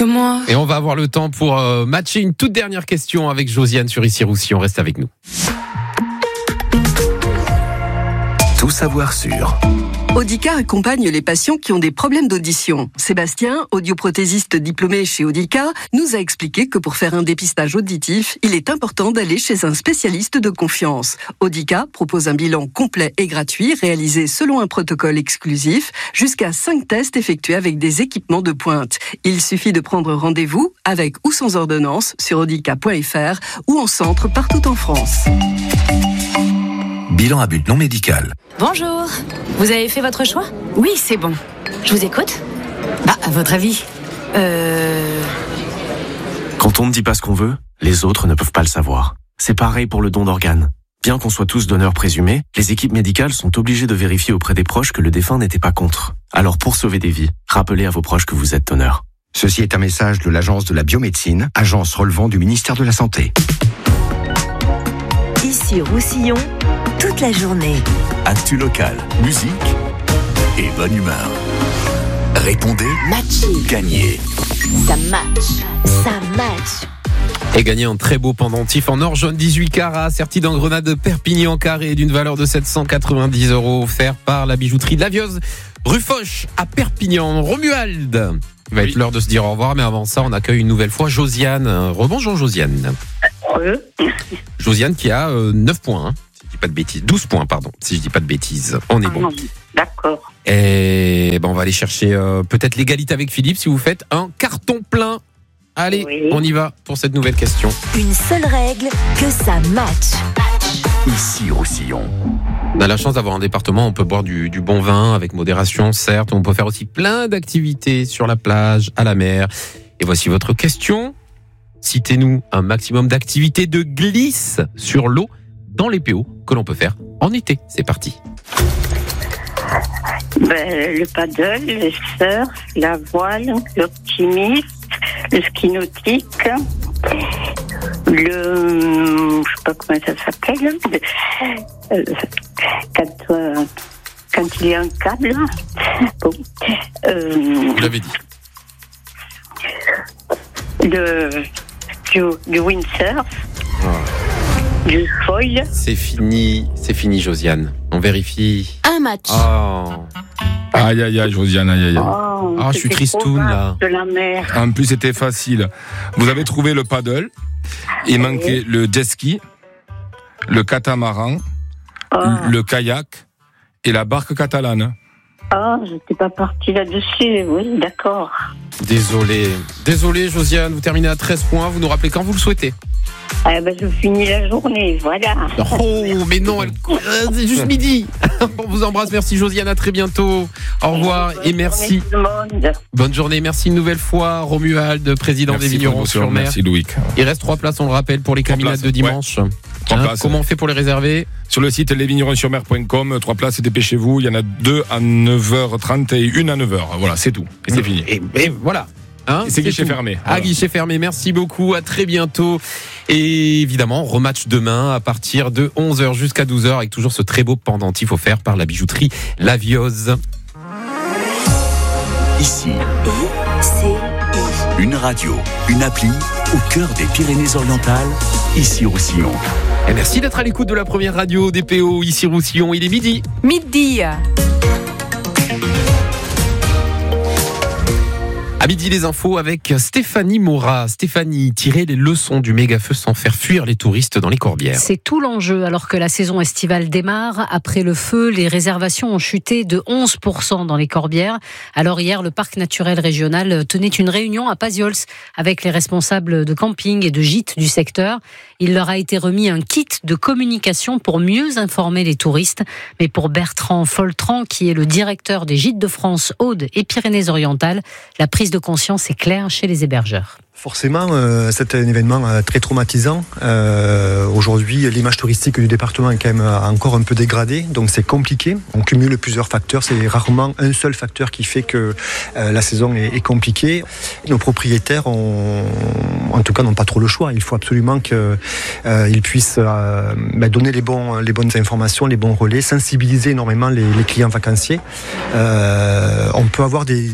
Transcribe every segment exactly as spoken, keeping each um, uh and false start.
que moi. Et on va avoir le temps pour euh, matcher une toute dernière question avec Josiane sur Issy-Roussillon. Reste avec nous. Tout savoir sur Audica accompagne les patients qui ont des problèmes d'audition. Sébastien, audioprothésiste diplômé chez Audica, nous a expliqué que pour faire un dépistage auditif, il est important d'aller chez un spécialiste de confiance. Audica propose un bilan complet et gratuit, réalisé selon un protocole exclusif, jusqu'à cinq tests effectués avec des équipements de pointe. Il suffit de prendre rendez-vous, avec ou sans ordonnance, sur audica point f r ou en centre partout en France. Bilan à but non médical. Bonjour. Vous avez fait votre choix ? Oui, c'est bon. Je vous écoute ? Bah, à votre avis ? Euh... Quand on ne dit pas ce qu'on veut, les autres ne peuvent pas le savoir. C'est pareil pour le don d'organes. Bien qu'on soit tous donneurs présumés, les équipes médicales sont obligées de vérifier auprès des proches que le défunt n'était pas contre. Alors pour sauver des vies, rappelez à vos proches que vous êtes donneur. Ceci est un message de l'Agence de la biomédecine, agence relevant du ministère de la Santé. Issy-Roussillon, toute la journée. Actu local, musique et bonne humeur. Répondez, Matché. gagnez. Ça match. Ça match. Et gagner un très beau pendentif en or jaune dix-huit carats, serti d'engrenade Perpignan carré d'une valeur de sept cent quatre-vingt-dix euros, offert par la bijouterie de la Vieuse, rue Foch à Perpignan. Romuald, il va oui. être l'heure de se dire au revoir, mais avant ça, on accueille une nouvelle fois Josiane. Rebonjour Josiane. Oui. Josiane qui a euh, neuf points, hein, si je dis pas de bêtises. douze points, pardon, si je dis pas de bêtises. On est ah, bon. Non, d'accord. Et ben, on va aller chercher euh, peut-être l'égalité avec Philippe si vous faites un carton plein. Allez, oui. On y va pour cette nouvelle question. Une seule règle, que ça match. Issy-Roussillon. On a la chance d'avoir un département, on peut boire du, du bon vin avec modération, certes. On peut faire aussi plein d'activités sur la plage, à la mer. Et voici votre question. Citez-nous un maximum d'activités de glisse sur l'eau dans les P O que l'on peut faire en été. C'est parti. Ben, le paddle, le surf, la voile, l'optimisme, le ski nautique, le... je sais pas comment ça s'appelle, le, quand, euh, quand il y a un câble. Bon, euh, Vous l'avez dit. Le... Du, du windsurf, oh. du foil. C'est fini, c'est fini Josiane. On vérifie. Un match. Oh. Aïe aïe aïe Josiane, aïe aïe aïe. Oh, ah, je suis tristoun là. De la mer. En plus c'était facile. Vous avez trouvé le paddle, il manquait oui. le jet ski, le catamaran, oh. le kayak et la barque catalane. Ah, oh, j'étais pas partie là-dessus, oui, d'accord. Désolé, désolé Josiane, vous terminez à treize points, vous nous rappelez quand vous le souhaitez. Ah ben je finis la journée, voilà. Oh, mais non, elle... c'est juste midi. On vous embrasse, merci Josiane, à très bientôt. Au revoir et, et merci. Bonne journée, merci une nouvelle fois Romuald, président merci des Vignerons-sur-Mer. Merci Loïc. Il reste trois places, on le rappelle, pour les caminades de dimanche. Ouais. Hein, comment on fait pour les réserver ? Sur le site les vignerons sur mer point com, trois places, dépêchez-vous. Il y en a deux à neuf heures trente et une à neuf heures. Voilà, c'est tout. Et c'est fini. Et, et voilà. Hein, et c'est, c'est guichet tout. fermé. Voilà. À guichet fermé. Merci beaucoup. À très bientôt. Et évidemment, rematch demain à partir de onze heures jusqu'à douze heures avec toujours ce très beau pendentif offert par la bijouterie La Vieuse. Ici. I-C-I. Une radio, une appli au cœur des Pyrénées-Orientales. Issy-Roussillon. Et merci d'être à l'écoute de la première radio des P O Issy-Roussillon. Il est midi. Midi. À midi, les infos avec Stéphanie Morat. Stéphanie, tirer les leçons du méga-feu sans faire fuir les touristes dans les Corbières. C'est tout l'enjeu. Alors que la saison estivale démarre, après le feu, les réservations ont chuté de onze pour cent dans les Corbières. Alors hier, le parc naturel régional tenait une réunion à Paziols avec les responsables de camping et de gîtes du secteur. Il leur a été remis un kit de communication pour mieux informer les touristes. Mais pour Bertrand Foltran, qui est le directeur des gîtes de France, Aude et Pyrénées-Orientales, la prise de conscience est claire chez les hébergeurs. Forcément, euh, c'est un événement euh, très traumatisant. Euh, aujourd'hui, l'image touristique du département est quand même encore un peu dégradée, donc c'est compliqué. On cumule plusieurs facteurs, c'est rarement un seul facteur qui fait que euh, la saison est, est compliquée. Nos propriétaires, ont, en tout cas, n'ont pas trop le choix. Il faut absolument qu'ils euh, puissent euh, bah, donner les, bons, les bonnes informations, les bons relais, sensibiliser énormément les, les clients vacanciers. Euh, on peut avoir des...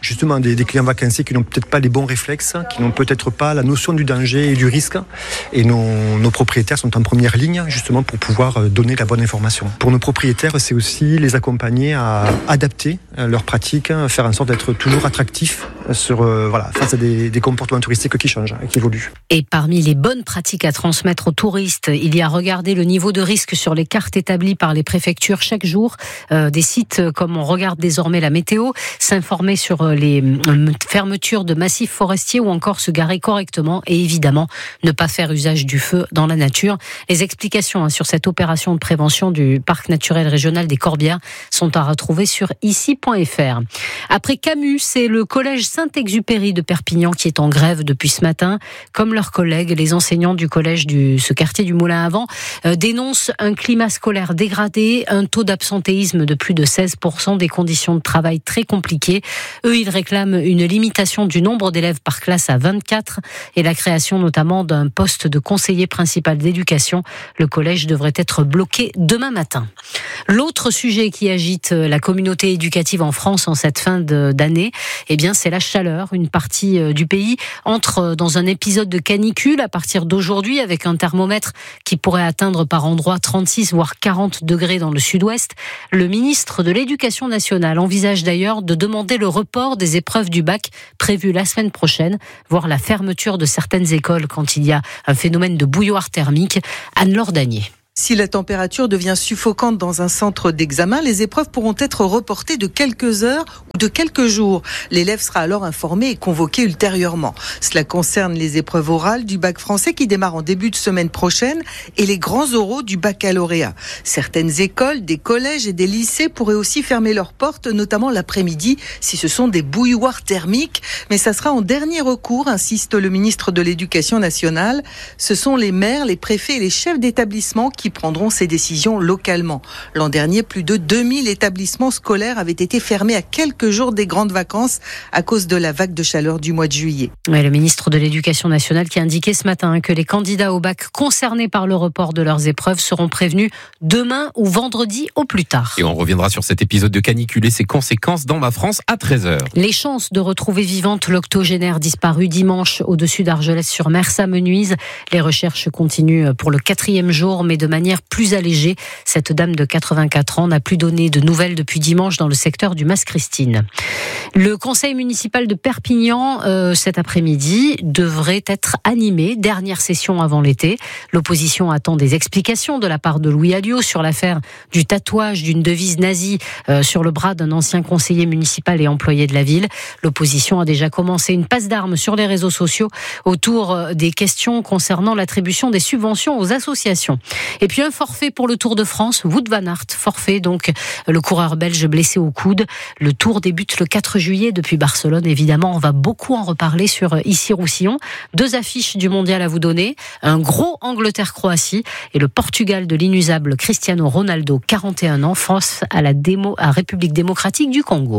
justement des, des clients vacanciers qui n'ont peut-être pas les bons réflexes, qui n'ont peut-être pas la notion du danger et du risque. Et nos, nos propriétaires sont en première ligne justement pour pouvoir donner la bonne information. Pour nos propriétaires, c'est aussi les accompagner à adapter leurs pratiques, faire en sorte d'être toujours attractifs sur, euh, voilà, face à des, des comportements touristiques qui changent et qui évoluent. Et parmi les bonnes pratiques à transmettre aux touristes, il y a regarder le niveau de risque sur les cartes établies par les préfectures chaque jour, euh, des sites comme on regarde désormais la météo, s'informer sur les euh, fermetures de massifs forestiers ou encore se garer correctement et évidemment ne pas faire usage du feu dans la nature. Les explications hein, sur cette opération de prévention du parc naturel régional des Corbières sont à retrouver sur ici point f r. Après Camus, c'est le collège Saint-Exupéry de Perpignan qui est en grève depuis ce matin. Comme leurs collègues, les enseignants du collège de ce quartier du Moulin à Vent euh, dénoncent un climat scolaire dégradé, un taux d'absentéisme de plus de seize pour cent, des conditions de travail très compliquées. Eux, ils réclament une limitation du nombre d'élèves par classe à vingt-quatre et la création notamment d'un poste de conseiller principal d'éducation. Le collège devrait être bloqué demain matin. L'autre sujet qui agite la communauté éducative en France en cette fin d'année, eh bien, c'est la chaleur. Une partie du pays entre dans un épisode de canicule à partir d'aujourd'hui avec un thermomètre qui pourrait atteindre par endroits trente-six voire quarante degrés dans le sud-ouest. Le ministre de l'Éducation nationale envisage d'ailleurs de demander le report des épreuves du bac prévues la semaine prochaine, voire la fermeture de certaines écoles quand il y a un phénomène de bouilloire thermique. Anne-Laure Danier. Si la température devient suffocante dans un centre d'examen, les épreuves pourront être reportées de quelques heures ou de quelques jours. L'élève sera alors informé et convoqué ultérieurement. Cela concerne les épreuves orales du bac français qui démarrent en début de semaine prochaine et les grands oraux du baccalauréat. Certaines écoles, des collèges et des lycées pourraient aussi fermer leurs portes, notamment l'après-midi, si ce sont des bouilloires thermiques. Mais ça sera en dernier recours, insiste le ministre de l'Éducation nationale. Ce sont les maires, les préfets et les chefs d'établissement qui prendront ces décisions localement. L'an dernier, plus de deux mille établissements scolaires avaient été fermés à quelques jours des grandes vacances à cause de la vague de chaleur du mois de juillet. Ouais, le ministre de l'Éducation nationale qui a indiqué ce matin que les candidats au bac concernés par le report de leurs épreuves seront prévenus demain ou vendredi au plus tard. Et on reviendra sur cet épisode de canicule et ses conséquences dans ma France à treize heures. Les chances de retrouver vivante l'octogénaire disparue dimanche au-dessus d'Argelès-sur-Mer s'amenuisent. Les recherches continuent pour le quatrième jour, mais de manière plus allégée. Cette dame de quatre-vingt-quatre ans n'a plus donné de nouvelles depuis dimanche dans le secteur du Mas-Christine. Le conseil municipal de Perpignan, euh, cet après-midi, devrait être animé. Dernière session avant l'été. L'opposition attend des explications de la part de Louis Alliot sur l'affaire du tatouage d'une devise nazie euh, sur le bras d'un ancien conseiller municipal et employé de la ville. L'opposition a déjà commencé une passe d'armes sur les réseaux sociaux autour des questions concernant l'attribution des subventions aux associations. Et puis un forfait pour le Tour de France, Wout van Aert, forfait donc, le coureur belge blessé au coude. Le Tour débute le quatre juillet depuis Barcelone. Évidemment, on va beaucoup en reparler sur Ici Roussillon. Deux affiches du mondial à vous donner. Un gros Angleterre-Croatie et le Portugal de l'inusable Cristiano Ronaldo, quarante et un ans, face à la démo, à République démocratique du Congo.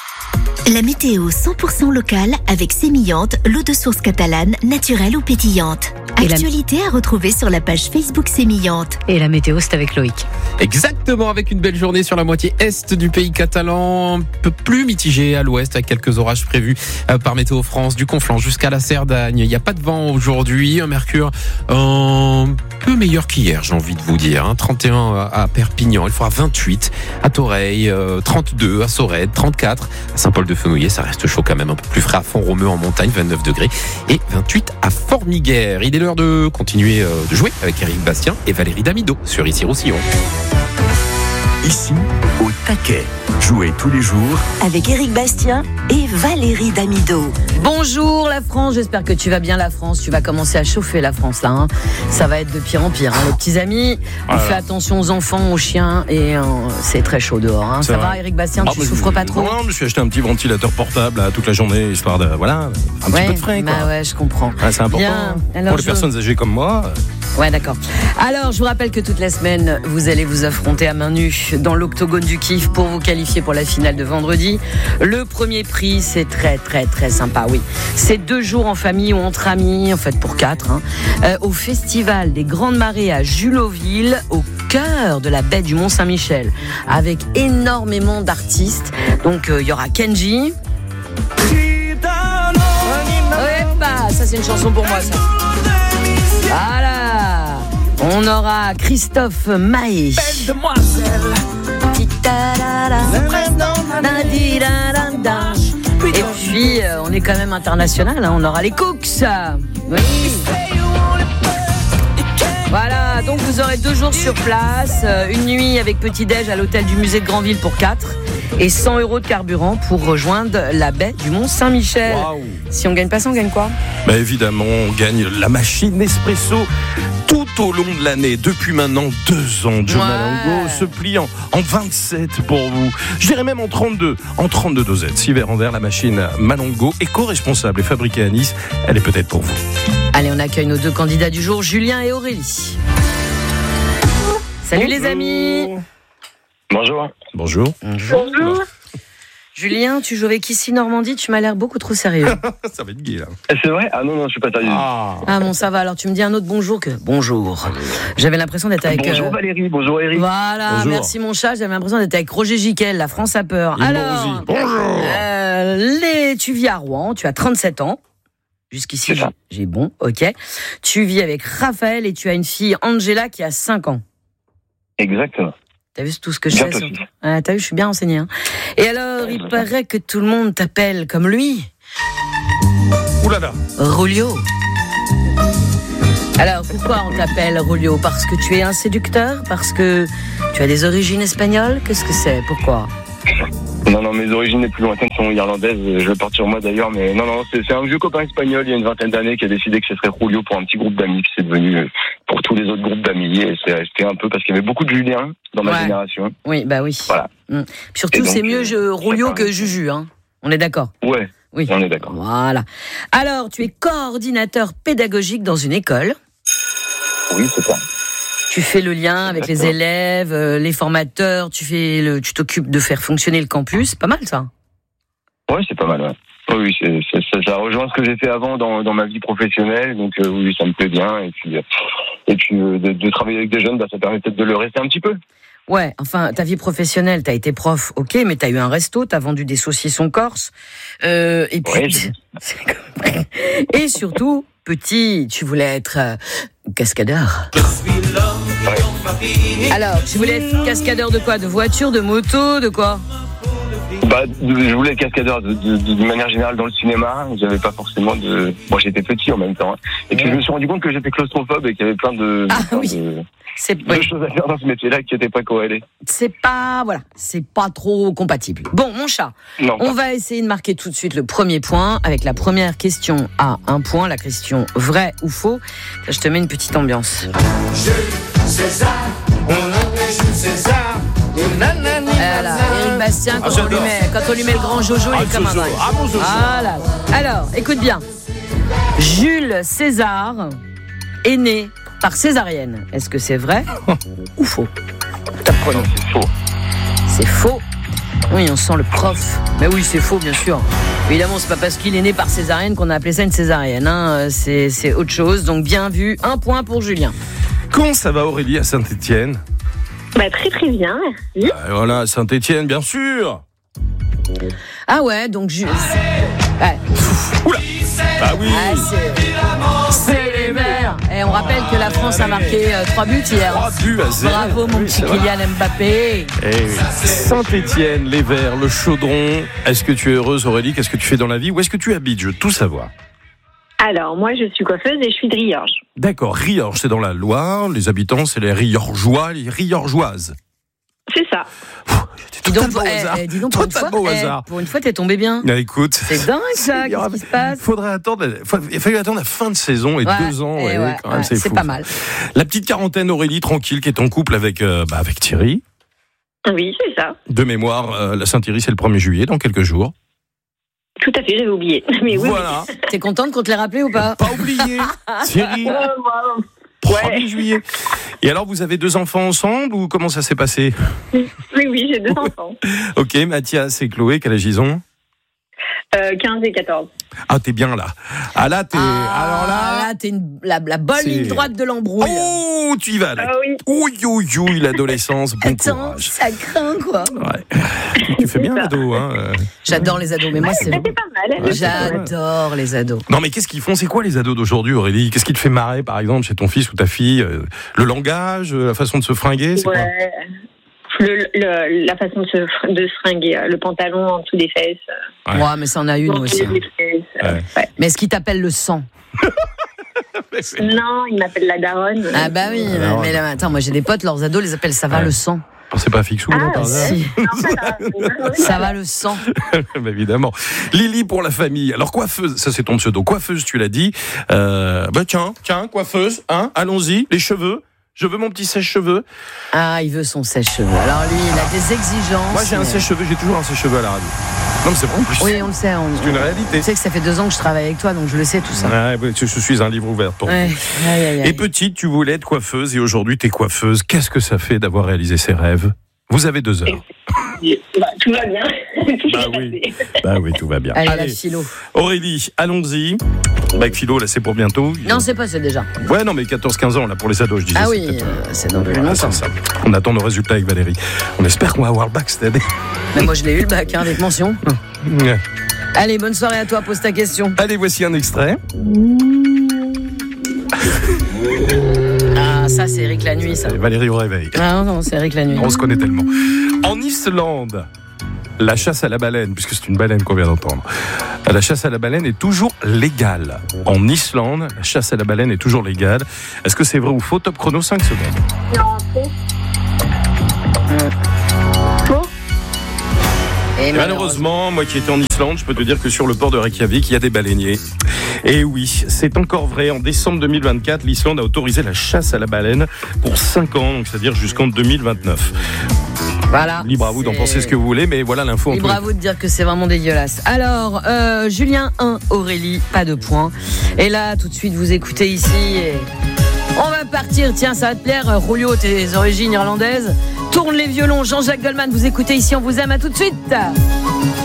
La météo cent pour cent locale avec Sémillante, l'eau de source catalane, naturelle ou pétillante. Actualité à retrouver sur la page Facebook Sémillante. Et la météo, c'est avec Loïc. Exactement, avec une belle journée sur la moitié est du pays catalan, un peu plus mitigé à l'ouest, avec quelques orages prévus par Météo France, du Conflent jusqu'à la Cerdagne. Il n'y a pas de vent aujourd'hui, un mercure un peu meilleur qu'hier, j'ai envie de vous dire. Hein. trente et un à Perpignan, il fera vingt-huit à Toreil, trente-deux à Sorède, trente-quatre à Saint-Paul-de-Fenouillet, ça reste chaud quand même, un peu plus frais à Font-Romeu en montagne, vingt-neuf degrés, et vingt-huit à Formiguère. Il est l'heure de continuer de jouer avec Éric Bastien et Valérie Damido sur Ici Roussillon. Ici, au taquet. Jouez tous les jours avec Éric Bastien et Valérie Damido. Bonjour la France, j'espère que tu vas bien la France. Tu vas commencer à chauffer la France là. Hein. Ça va être de pire en pire. Hein. Les petits amis, on fait attention aux enfants, aux chiens et euh, c'est très chaud dehors. Hein. Ça va, va Éric Bastien, ah, tu souffres je, pas trop? Non, je me suis acheté un petit ventilateur portable là, toute la journée, histoire de voilà, un ouais, petit peu de frais. Bah quoi. Ouais, je comprends. Ouais, c'est important. Bien. Alors, pour les je... personnes âgées comme moi. Ouais, d'accord. Alors, je vous rappelle que toute la semaine, vous allez vous affronter à main nue dans l'octogone du kiff pour vous qualifier pour la finale de vendredi. Le premier prix, c'est très, très, très sympa, oui. C'est deux jours en famille ou entre amis, en fait pour quatre, hein, euh, au Festival des Grandes Marées à Juloville, au cœur de la baie du Mont-Saint-Michel, avec énormément d'artistes. Donc, il euh, y aura Kenji, Ouais, bah, ça c'est une chanson pour moi, ça. Voilà. On aura Christophe Maé. Belle demoiselle. Et puis, euh, on est quand même international, hein, on aura les Cooks. Oui. Voilà, donc vous aurez deux jours sur place, euh, une nuit avec petit-déj à l'hôtel du musée de Granville pour quatre et cent euros de carburant pour rejoindre la baie du Mont-Saint-Michel. Wow. Si on gagne pas ça, on gagne quoi ? Bah évidemment, on gagne la machine Nespresso tout au long de l'année. Depuis maintenant deux ans, Joe ouais. Malongo se plie en, en vingt-sept pour vous. Je dirais même en trente-deux. En trente-deux dosettes. six verres en verre, la machine Malongo, éco-responsable et fabriquée à Nice. Elle est peut-être pour vous. Allez, on accueille nos deux candidats du jour, Julien et Aurélie. Salut Bonjour. Les amis. Bonjour. Bonjour. Bonjour. Bonjour. Julien, tu joues avec ici Normandie, tu m'as l'air beaucoup trop sérieux. Ça va être gay là. C'est vrai ? Ah non, non, je suis pas sérieux. Ah. ah bon, ça va, alors tu me dis un autre bonjour que bonjour. J'avais l'impression d'être avec... Bonjour euh... Valérie, bonjour Eric. Voilà, bonjour. Merci mon chat, j'avais l'impression d'être avec Roger Giquel, la France a peur. Une alors, bonjour. Euh, les... tu vis à Rouen, tu as trente-sept ans. Jusqu'ici, j'ai... j'ai bon, ok. Tu vis avec Raphaël et tu as une fille, Angela, qui a cinq ans. Exactement. T'as vu tout ce que je sais sur... ah, T'as vu, je suis bien renseigné. Hein. Et alors, il paraît que tout le monde t'appelle comme lui. Ouh là là. Rulio. Alors, pourquoi on t'appelle Rulio ? Parce que tu es un séducteur ? Parce que tu as des origines espagnoles ? Qu'est-ce que c'est ? Pourquoi ? Non, non, mes origines les plus lointaines sont irlandaises. Je le porte sur moi d'ailleurs, mais non, non, c'est, c'est un vieux copain espagnol il y a une vingtaine d'années qui a décidé que ce serait Julio pour un petit groupe d'amis, puis c'est devenu pour tous les autres groupes d'amis. Et c'est resté un peu parce qu'il y avait beaucoup de Julien dans ma ouais. génération. Oui, bah oui. Voilà. Mmh. Surtout, donc, c'est mieux je, Julio que Juju, hein. On est d'accord ? Ouais. Oui. On est d'accord. Voilà. Alors, tu es coordinateur pédagogique dans une école. Oui, c'est ça. Tu fais le lien avec les élèves, euh, les formateurs, tu fais le, tu t'occupes de faire fonctionner le campus. Pas mal, ça. Ouais, c'est pas mal, ouais. Oui, c'est, c'est, ça, ça rejoint ce que j'ai fait avant dans, dans ma vie professionnelle, donc euh, oui, ça me plaît bien. Et puis, euh, et puis euh, de, de travailler avec des jeunes, bah, ça permet peut-être de le rester un petit peu. Ouais, enfin, ta vie professionnelle, t'as été prof, ok, mais t'as eu un resto, t'as vendu des saucissons corse, euh, et puis... Ouais, et surtout, petit, tu voulais être euh, cascadeur. Ouais. Alors, tu voulais être cascadeur de quoi ? De voiture, de moto, de quoi ? Bah, je voulais être cascadeur de, de, de, de manière générale dans le cinéma. J'avais pas forcément de... Moi, j'étais petit en même temps. Hein. Et puis, ouais. je me suis rendu compte que j'étais claustrophobe et qu'il y avait plein de... Ah plein oui de... C'est deux choses à faire dans ce métier-là qui n'étaient pas corrélées. C'est pas, voilà, c'est pas trop compatible. Bon, mon chat, non, on pas. va essayer de marquer tout de suite le premier point avec la première question à un point, la question vrai ou faux. Je te mets une petite ambiance. Jules César, on Jules César. Voilà, Éric Bastien, quand, ah, on lui met, quand on lui met le grand Jojo, ah, il est comme un dingue. Ah, bon, voilà. Alors, écoute bien. Jules César est né par césarienne. Est-ce que c'est vrai ou faux ? Non, c'est faux. C'est faux. Oui, on sent le prof. Mais oui, c'est faux, bien sûr. Évidemment, c'est pas parce qu'il est né par césarienne qu'on a appelé ça une césarienne. Hein. C'est, c'est autre chose. Donc, bien vu. Un point pour Julien. Comment ça va, Aurélie, à Saint-Étienne ? Bah, très très bien, merci. Ah, voilà, Saint-Étienne, bien sûr. Ah ouais, donc Jules. Ouais. Oula. Ah oui. Ah, c'est... c'est les Verts. Et on rappelle que la France a marqué trois buts hier. Trois buts à zéro. Bravo mon oui, petit Kylian Mbappé. Eh oui. Saint-Étienne, les Verts, le Chaudron. Est-ce que tu es heureuse, Aurélie ? Qu'est-ce que tu fais dans la vie ? Où est-ce que tu habites ? Je veux tout savoir. Alors, moi, je suis coiffeuse et je suis de Riorges. D'accord, Riorges, c'est dans la Loire. Les habitants, c'est les Riorgeois, les Riorgeoises. C'est ça. Dis donc, pour, eh, dis donc pour, une fois, eh, pour une fois, t'es tombé bien. Ah, écoute, c'est dingue ça. Qu'est-ce qui se passe ? Faudrait attendre. Il a fallu attendre la fin de saison et ouais, deux ans. Et ouais, ouais, quand même, ouais, c'est c'est fou, pas ça. Mal. La petite quarantaine, Aurélie, tranquille, qui est en couple avec euh, bah, avec Thierry. Oui, c'est ça. De mémoire, euh, la Saint-Thierry, c'est le premier juillet, dans quelques jours. Tout à fait, j'avais oublié. Mais oui, voilà. Oui. T'es contente qu'on te l'ait rappelé ou pas ? Pas oublié. Thierry. premier juillet. Et alors, vous avez deux enfants ensemble ou comment ça s'est passé ? Oui, oui, j'ai deux enfants. Ok, Mathias et Chloé, quel âge ils ont ? euh, quinze et quatorze. Ah, t'es bien là. Ah là, t'es... Ah, alors là... là, t'es une... la, la bonne c'est... ligne droite de l'embrouille. Oh Oh, tu y vas, là. Ah oui. Ouille, ouille, ouille, l'adolescence. Bon Attends, courage. ça craint, quoi. Ouais. Tu fais bien l'ado, hein. J'adore les ados, mais moi, c'est. C'est pas mal. J'adore les ados. Non, mais qu'est-ce qu'ils font? C'est quoi les ados d'aujourd'hui, Aurélie? Qu'est-ce qui te fait marrer, par exemple, chez ton fils ou ta fille? Euh, Le langage, euh, la façon de se fringuer, c'est Ouais. Le, le, la façon de se, de se fringuer, le pantalon en dessous des fesses. Ouais, ouais mais ça en a une en aussi. dessous des fesses, Ouais. ouais. Mais est-ce qu'il t'appelle le sang? Non, il m'appelle la daronne. Ah bah oui, Alors, mais là, attends, moi j'ai des potes, leurs ados les appellent ça va Ouais. le sang. quoi? C'est pas Fixou, non, par hasard? Si. Ça va le sang. Bah, évidemment. Lily pour la famille. Alors coiffeuse, ça c'est ton pseudo. Coiffeuse, tu l'as dit. Euh, bah tiens, tiens, coiffeuse, hein, allons-y, les cheveux. Je veux mon petit sèche-cheveux. Ah, il veut son sèche-cheveux. Alors lui, il a des exigences. Moi j'ai un mais- sèche-cheveux, j'ai toujours un sèche-cheveux à la radio. Non mais c'est vrai en plus. Oui, on le sait. On... C'est une réalité. Tu sais que ça fait deux ans que je travaille avec toi, donc je le sais tout ça. Ouais, ouais, je suis un livre ouvert pour Ouais. vous. Aïe, aïe, aïe. Et petite, tu voulais être coiffeuse et aujourd'hui tu es coiffeuse. Qu'est-ce que ça fait d'avoir réalisé ses rêves? Vous avez deux heures. Bah, tout va bien. Tout Bah est oui. passé. Bah oui, tout va bien. Allez, la philo. Aurélie, allons-y. Bac philo, là c'est pour bientôt. Non, c'est pas ça déjà. Ouais, non, mais quatorze quinze ans, là, pour les ados, je disais. Ah c'est oui, peut-être, euh, c'est dans plus voilà, longtemps. c'est ça. On attend nos résultats avec Valérie. On espère qu'on va avoir le bac cette année. Mais moi, je l'ai eu le bac, hein, avec mention. Ouais. Allez, bonne soirée à toi, pose ta question. Allez, voici un extrait. Ah, ça, c'est Eric la nuit, ça. Et Valérie au réveil. Ah non, c'est Eric la nuit. On se connaît tellement. En Islande, la chasse à la baleine, puisque c'est une baleine qu'on vient d'entendre, la chasse à la baleine est toujours légale. En Islande, la chasse à la baleine est toujours légale. Est-ce que c'est vrai ou faux? Top chrono, cinq secondes. Non, faux. Faux. Et Et malheureusement, moi qui étais en Islande, je peux te dire que sur le port de Reykjavik, il y a des baleiniers. Et oui, c'est encore vrai. En décembre deux mille vingt-quatre, l'Islande a autorisé la chasse à la baleine pour cinq ans, donc c'est-à-dire jusqu'en deux mille vingt-neuf. Voilà. Libre à vous d'en C'est- penser ce que vous voulez, mais voilà l'info. en Libre tous à les vous de dire que c'est vraiment dégueulasse. Alors, euh, Julien un, Aurélie, pas de points. Et là, tout de suite, vous écoutez ici. Et... on va partir, tiens, ça va te plaire. Julio, tes origines irlandaises. Tourne les violons, Jean-Jacques Goldman, vous écoutez ici, on vous aime, à tout de suite.